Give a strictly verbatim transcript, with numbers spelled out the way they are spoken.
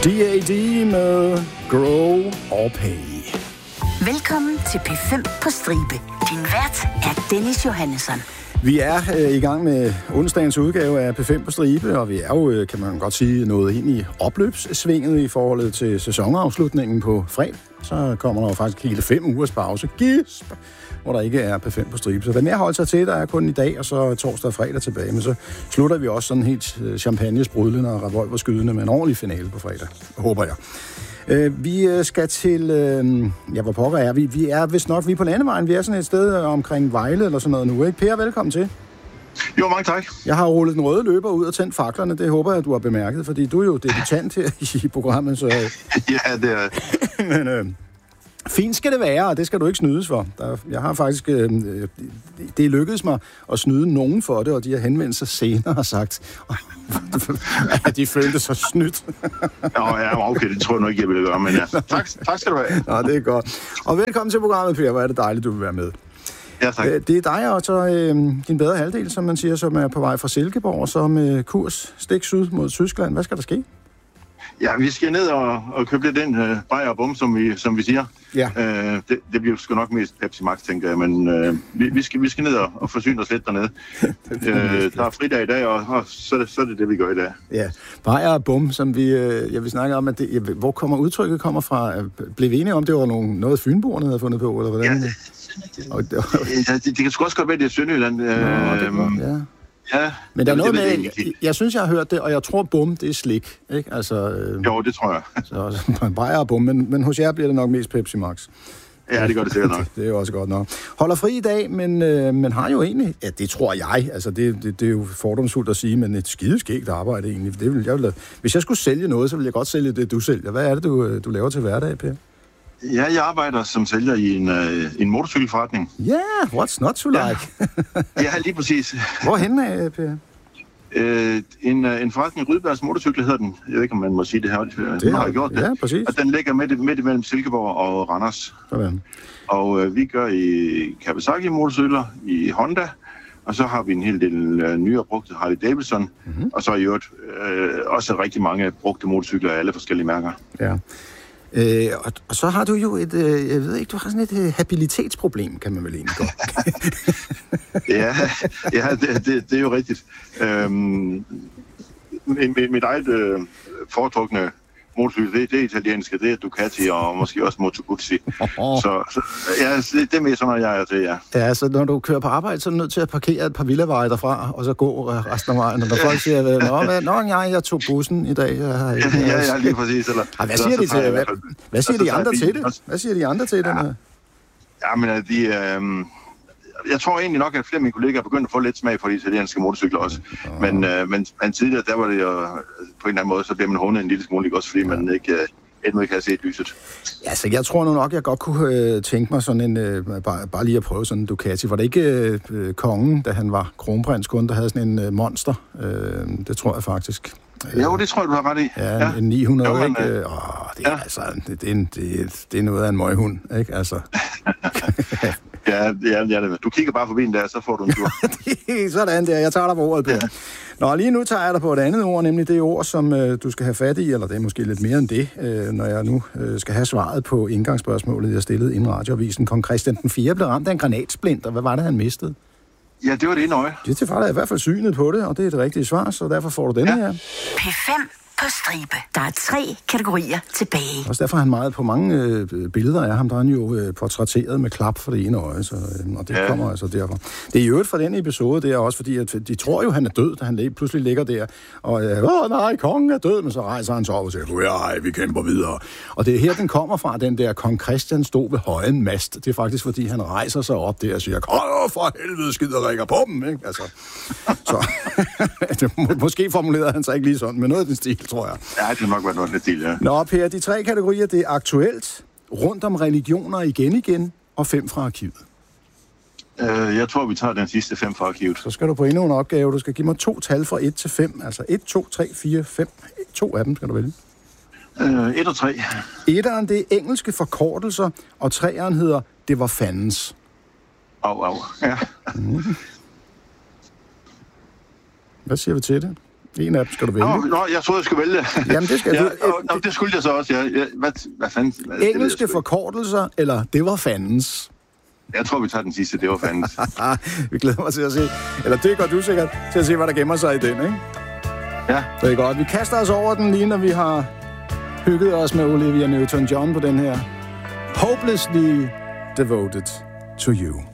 D A D med Grow or Pay. Velkommen til P fem på stribe. Din vært er Dennis Johannesson. Vi er øh, i gang med onsdagens udgave af P fem på stribe, og vi er jo, øh, kan man godt sige, nået ind i opløbssvinget i forhold til sæsonafslutningen på fredag. Så kommer der jo faktisk hele fem ugers pause, gisp, hvor der ikke er P fem på stribe. Så det er mere at holde sig til, der er kun i dag, og så torsdag og fredag tilbage. Men så slutter vi også sådan helt champagne-sprudlende og revolverskydende med en ordentlig finale på fredag, håber jeg. Uh, vi skal til, uh, ja, hvor pokker er vi? Vi er vist nok, vi er på landevejen. Vi er sådan et sted omkring Vejle eller sådan noget nu, ikke? Per, velkommen til. Jo, mange tak. Jeg har rullet den røde løber ud og tændt faklerne. Det håber jeg, du har bemærket, fordi du er jo debutant her i programmet. Så... ja, det er... Men, uh, fint skal det være, og det skal du ikke snydes for. Der, jeg har faktisk... Øh, det lykkedes mig at snyde nogen for det, og de har henvendt sig senere og sagt, at de følte sig snydt. Nå, ja, okay, det tror jeg nok ikke, jeg ville gøre, men ja. Tak, tak skal du have. Nå, det er godt. Og velkommen til programmet, Per. Hvor er det dejligt, du vil være med. Ja, tak. Det er dig og så øh, din bedre halvdel, som man siger, som er på vej fra Silkeborg, og så med kurs stik syd mod Tyskland. Hvad skal der ske? Ja, vi skal ned og, og købe lidt den uh, bajer og bum, som vi, som vi siger. Ja. Uh, det, det bliver sgu nok mest Pepsi Max, tænker jeg, men uh, vi, vi, skal, vi skal ned og, og forsyne os lidt dernede. uh, der er fridag i dag, og, og så, er det, så er det det, vi gør i dag. Ja, bajer og bum, som vi, øh, jeg vil snakke om, at det, jeg, hvor kommer udtrykket kommer fra? Blev vi enige om, det var nogle, noget fynboerne havde fundet på, eller hvordan? Ja, det, og, det, var... ja, det, det kan sgu også godt være, det er Sønderjylland. Nå, det er godt, ja. Ja, men der er noget med, jeg, jeg, jeg synes, jeg har hørt det, og jeg tror, bum, det er slik, ikke? Altså, øh, jo, det tror jeg. så, så bajer og bum, men, men hos jer bliver det nok mest Pepsi Max. Ja, det gør det sikkert nok. Det er jo også godt nok. Holder fri i dag, men, øh, men har jo egentlig, ja, det tror jeg, altså det, det, det er jo fordomsfuldt at sige, men et skideskægt arbejde egentlig. Det vil, jeg vil, hvis jeg skulle sælge noget, så ville jeg godt sælge det, du sælger. Hvad er det, du, du laver til hverdag, Per? Ja, jeg arbejder som sælger i en, uh, en motorcykelforretning. Ja, yeah, what's not to like? Ja, lige præcis. Hvorhen er Per? Uh, en, uh, en forretning i Rydbergs Motorcykler hedder den. Jeg ved ikke, om man må sige det her. Det, det har jeg gjort det. Ja, præcis. Og den ligger midt, midt imellem Silkeborg og Randers. Sådan. Og uh, vi gør i Kawasaki motorcykler, i Honda, og så har vi en hel del uh, nyere brugte Harley Davidson, mm-hmm. og så i øvrigt uh, også rigtig mange brugte motorcykler af alle forskellige mærker. Ja. Øh, og, og så har du jo et, øh, jeg ved ikke, du har sådan et øh, habilitetsproblem, kan man vel egentlig godt. ja, ja det, det, det er jo rigtigt. Øhm, mit, mit eget øh, foretrukne motorcykel, det, det er italienske, det er Ducati og måske også Moto Guzzi. så, så ja, det, det er mere sådan, når jeg er til, ja. Ja, så når du kører på arbejde, så er du nødt til at parkere et par villaveje derfra, og så gå resten af vejen. Og når folk siger, nå, hvad, nå ja, jeg tog bussen i dag. Jeg, jeg, jeg, ja, ja, lige præcis. Eller, ah, hvad siger de til hvad, hvad siger de andre til det? Hvad siger de andre til det? Ja, men de... Øh, jeg tror egentlig nok, at flere af mine kollegaer er begyndt at få lidt smag for de italienske motorcykler også. Oh. Men, øh, men, men tidligere, der var det jo på en eller anden måde, så bliver man hundet en lille smule, ikke? Også fordi ja. man ikke, endnu ikke har set lyset. Ja, så jeg tror nu nok, jeg godt kunne øh, tænke mig sådan en, øh, bare, bare lige at prøve sådan en Ducati. Var det ikke øh, kongen, da han var kronprins, kun der havde sådan en øh, monster? Øh, det tror jeg faktisk. Jo, det tror jeg, du har ret i. Ja, ja. En ni hundrede, jo, ikke? Øh, åh, det er ja. altså, det, det, er en, det, det er noget af en møghund, ikke? Altså... Ja, ja, ja, du kigger bare forbi den der, så får du en tur. Sådan der, jeg tager dig på ordet, Per. Ja. Nå, lige nu tager jeg dig på et andet ord, nemlig det ord, som øh, du skal have fat i, eller det er måske lidt mere end det, øh, når jeg nu øh, skal have svaret på indgangsspørgsmålet, jeg stillede inden radioavisen. Kong Christian den fjerde blev ramt af en granatsplint, og hvad var det, han mistede? Ja, det var det ene øje. Det var der i hvert fald synet på det, og det er det rigtige svar, så derfor får du denne ja. her. P fem på stribe. Der er tre kategorier tilbage. Og derfor er han meget på mange øh, billeder af ham, der er han jo øh, portrætteret med klap for det ene øje, så, øh, og det ja. kommer altså derfor. Det er i øvrigt fra den episode, det er også fordi, at de tror jo, han er død, da han pludselig ligger der, og øh, åh nej, kongen er død, men så rejser han sig op og siger, ja, vi kæmper videre. Og det er her, den kommer fra, den der kong Christian stod ved højen mast. Det er faktisk, fordi han rejser sig op der og siger, åh, for helvede, skider rækker på dem, ikke? Altså, så, måske formulerede han sig ikke lige sådan, men noget af den stil, tror jeg. Ja, det nok være noget lidt til, ja. Nå, Per, de tre kategorier, det er aktuelt, rundt om religioner igen igen, og fem fra arkivet. Uh, jeg tror, vi tager den sidste fem fra arkivet. Så skal du på endnu en opgave. Du skal give mig to tal fra et til fem. Altså et, to, tre, fire, fem. To af dem skal du vælge. Uh, et og tre. Etteren, det er engelske forkortelser, og treeren hedder, det var fandens. Au, au, ja. Mm. Hvad siger vi til det? En af dem skal du vælge. Nå, nå, jeg troede, jeg skulle vælge. Jamen, det skal ja, du. og, og det skulle jeg så også. Ja. Ja, hvad, hvad fanden? Hvad, Engelske forkortelser, eller det var fandens? Jeg tror, vi tager den sidste, det var fandens. Vi glæder mig til at se. Eller det gør du sikkert, til at se, hvad der gemmer sig i den, ikke? Ja. Det er godt. Vi kaster os over den lige, når vi har hygget os med Olivia Newton-John på den her. Hopelessly devoted to you.